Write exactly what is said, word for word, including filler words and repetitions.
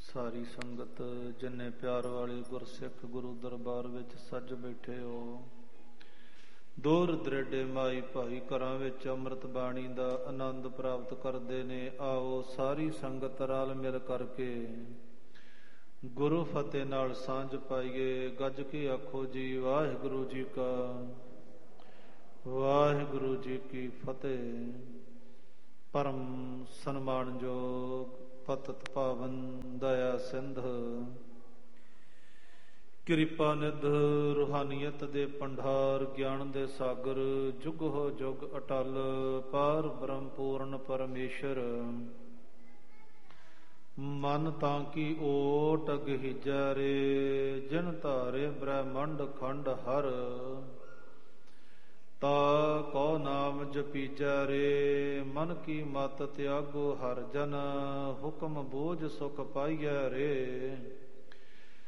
ਸਾਰੀ ਸੰਗਤ ਜਿੰਨੇ ਪਿਆਰ ਵਾਲੇ ਗੁਰਸਿੱਖ ਗੁਰੂ ਦਰਬਾਰ ਵਿੱਚ ਸੱਜ ਬੈਠੇ ਹੋ, ਦੂਰ ਦਰੇਡੇ ਮਾਈ ਭਾਈ ਘਰਾਂ ਵਿੱਚ ਅੰਮ੍ਰਿਤ ਬਾਣੀ ਦਾ ਆਨੰਦ ਪ੍ਰਾਪਤ ਕਰਦੇ ਨੇ। ਆਓ ਸਾਰੀ ਸੰਗਤ ਰਲ ਮਿਲ ਕਰਕੇ ਗੁਰੂ ਫਤਿਹ ਨਾਲ ਸਾਂਝ ਪਾਈਏ। ਗੱਜ ਕੇ ਆਖੋ ਜੀ ਵਾਹਿਗੁਰੂ ਜੀ ਕਾ ਵਾਹਿਗੁਰੂ ਜੀ ਕੀ ਫਤਿਹ। ਪਰਮ ਸਨਮਾਨਯੋਗ ਪਤਿਤ ਪਾਵਨ ਦਇਆ ਸਿੰਧ ਕਿਰਪਾ ਨਿਧ ਰੂਹਾਨੀਅਤ ਦੇ ਭੰਡਾਰ ਗਿਆਨ ਦੇ ਸਾਗਰ ਜੁਗ ਹੋ ਜੁਗ ਅਟਲ ਪਾਰ ਬ੍ਰਹਮ ਪੂਰਨ ਪਰਮੇਸ਼ਰ ਮਨ ਤਾਂ ਕੀ ਓਟ ਗਹਿਜੈ ਰੇ ਜਿਨ ਧਾਰੇ ਬ੍ਰਹਮੰਡ ਖੰਡ ਹਰ ਤਾ ਕੋ ਨਾਮ ਜਪੀਜੈ ਰੇ ਮਨ ਕੀ ਮਤ ਤਿਆਗੋ ਹਰ ਜਨ ਹੁਕਮ ਬੋਝ ਸੁਖ ਪਾਈਐ ਰੇ।